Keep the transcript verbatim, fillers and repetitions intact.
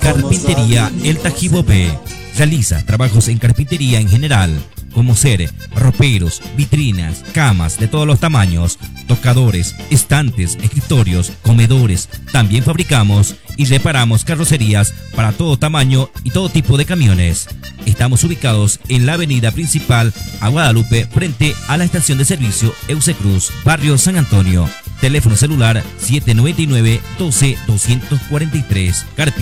Carpintería El Tajibope. Realiza trabajos en carpintería en general, como ser roperos, vitrinas, camas de todos los tamaños, tocadores, estantes, escritorios, comedores. También fabricamos y reparamos carrocerías para todo tamaño y todo tipo de camiones. Estamos ubicados en la avenida principal a Guadalupe, frente a la estación de servicio Eusecruz, barrio San Antonio. Teléfono celular siete nueve nueve, doce, doscientos cuarenta y tres.